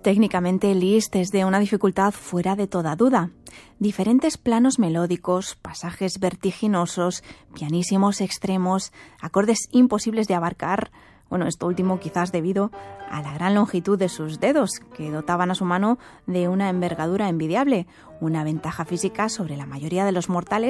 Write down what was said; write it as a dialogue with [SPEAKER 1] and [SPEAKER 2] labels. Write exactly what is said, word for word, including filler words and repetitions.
[SPEAKER 1] Técnicamente, Liszt es de una dificultad fuera de toda duda. Diferentes planos melódicos, pasajes vertiginosos, pianísimos extremos, acordes imposibles de abarcar. Bueno, esto último quizás debido a la gran longitud de sus dedos, que dotaban a su mano de una envergadura envidiable, una ventaja física sobre la mayoría de los mortales